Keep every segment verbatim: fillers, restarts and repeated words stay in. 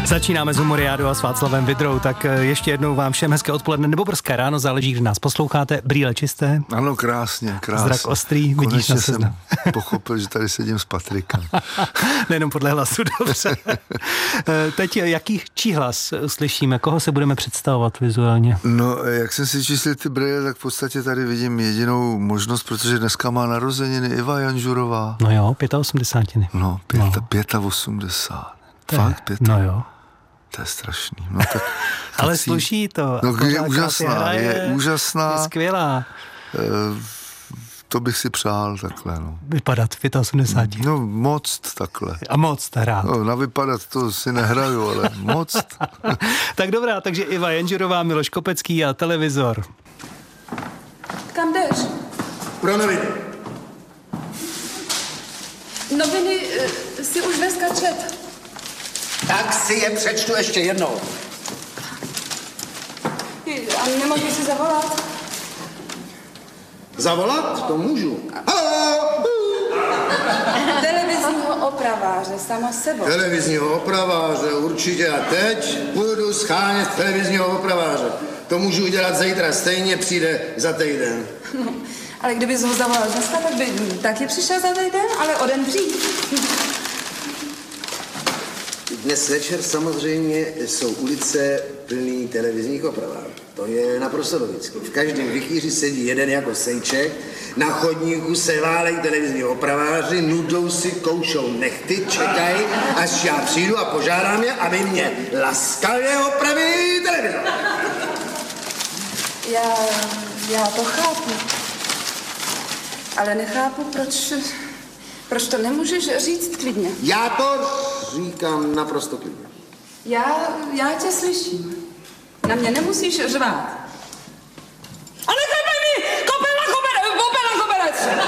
Začínáme s Humoriádou a s Václavem Vydrou, tak ještě jednou vám všem hezké odpoledne nebo brzké ráno, záleží, kdy nás posloucháte. Brýle čisté. Ano, krásně, krásně. Zrak ostrý, vidíš na seznam. Jsem pochopil, že tady sedím s Patrikem. Nejenom podle hlasu, dobře. Teď jaký čí hlas slyšíme? Koho se budeme představovat vizuálně? No, jak jsem si číslil ty brýle, tak v podstatě tady vidím jedinou možnost, protože dneska má narozeniny Iva Janžurová. No jo, osmdesátiny. No, osmdesát pět. To Fakt, pět. No jo. To je strašný. No, tak, ale si... sluší to. No, je úžasná, hraje, je úžasná. Je skvělá. E, to bych si přál takhle, no. Vypadat v osmdesáti. No, moc takhle. A moc hrát. No, na vypadat to si nehraju, ale moc. Tak dobrá, takže Iva Janžurová, Miloš Kopecký a televizor. Kam jdeš? Pro noviny. Noviny uh, si už dneska čet. Tak si je přečtu ještě jednou. A nemohl si zavolat? Zavolat? To můžu. Haló! Televizního opraváře, sama sebou. Televizního opraváře, určitě. A teď budu schánět televizního opraváře. To můžu udělat zítra, stejně přijde za týden. No, ale kdybys ho zavolal dneska, tak by taky přišel za týden, ale o den dřív. Dnes večer samozřejmě jsou ulice plný televizních opravářů. To je naprosto logické. V každém vikýři sedí jeden jako sejček, na chodníku se válejí televizní opraváři, nudou si, koušou nechty, čekají, až já přijdu a požádám je, aby mě laskavě opravili televizor. Já, já to chápu. Ale nechápu, proč, proč to nemůžeš říct klidně. Já to říkám naprosto klidně. Já, já tě slyším. Na mě nemusíš řvát. A neklepej mi! Kopel na koberec! Kopel na koberec!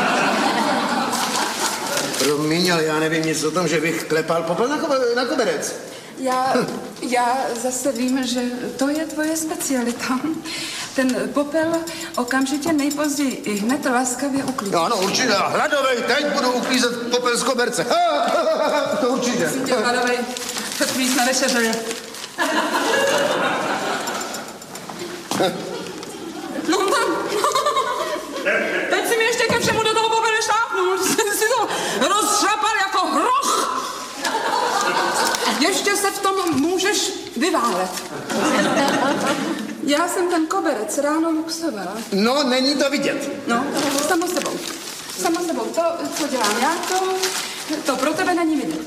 Promiň, ale já nevím nic o tom, že bych klepal popel na, kobe, na koberec. Já, já zase vím, že to je tvoje specialita. Ten popel okamžitě nejpozději i hned laskavě uklidí. No ano, určitě. Hladovej, teď budu uklízet popel z koberce. To určitě. Prosím tě, Hladovej, chvíli jsme večeřili. No, no. Teď si mi ještě ke všemu do toho popele šlápnul. Jsi si to rozšrapal jako hroch. Ještě se v tom můžeš vyválet. Já jsem ten koberec ráno luxovala. No, není to vidět. No, samo sebou. Samo sebou. To, co dělám já, to, to pro tebe není vidět.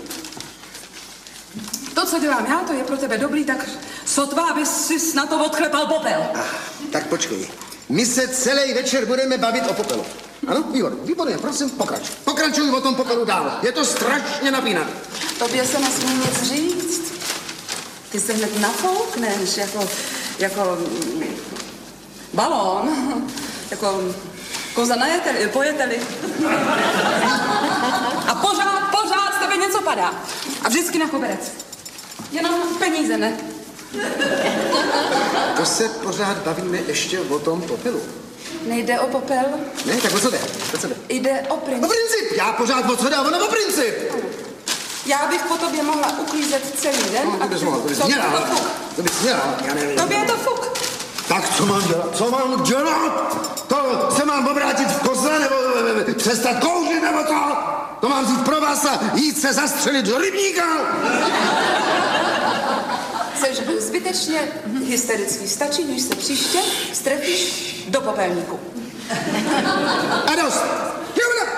To, co dělám já, to je pro tebe dobrý, tak sotva, abys si na to odklepal popel. Ah, tak počkej. My se celý večer budeme bavit o popelu. Ano, výborně, výborně, prosím, pokračuj. Pokračuj o tom popelu dál. Je to strašně napínavé. Tobě se nesmí nic říct. Ty se hned nafoukneš, jako, jako balón, jako koza na jeteli, pojeteli. A pořád, pořád z tebe něco padá. A vždycky na koberec. Jenom peníze, ne? To se pořád bavíme ještě o tom popelu. Nejde o popel. Ne, tak o co jde? O co jde? Jde o princip. O princip! Já pořád o co jde, a ono o princip! Já bych po tobě mohla uklízet celý den. No, to bys mohla, to bys měla. To bys měla, já nevím. Tobě je to fuk. Tak co mám dělat? Co mám dělat? To se mám obrátit v kozla, nebo přestat kouřit, nebo to? To mám vzít pro vás a jít se zastřelit do rybníka? Jseš zbytečně hysterický. Stačí, když se příště strefíš do popelníku. A dost. Jevna!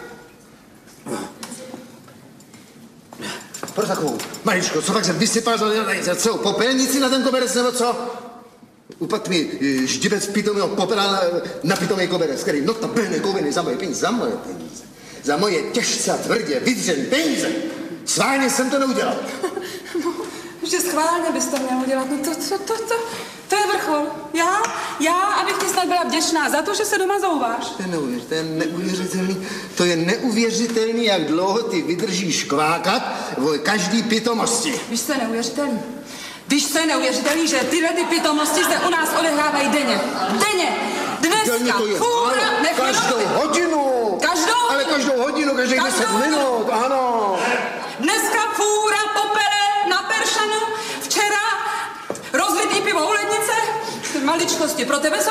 Pro takovou maličko, co pak jsem vysypal za, za celou popelnici na ten koberec, nebo co? Upad mi ždibec pitomého popela na, na pitomý koberec, který notabene koviny za moje peníze, za moje peníze. Za moje těžce a tvrdě vydřený peníze. Sválně jsem to neudělal. No, že schválně bys to měl udělat, no to, to, to, to, to je vrchol. Já, já, abych ti snad byla vděčná za to, že se doma zouváš. To je neuvěřitelný, to je neuvěřitelný, to je neuvěřitelný, jak dlouho ty vydržíš kvákat o každý pitomosti. Víš, co je neuvěřitelný? Víš, co je neuvěřitelný, že tyhle ty pitomosti se u nás odehrávají denně. Denně. Dneska. Fůra, každou hodinu. Každou Ale každou hodinu, každých deset minut, ano. Dneska fůra popele na Peršanu maličkosti. Pro tebe jsou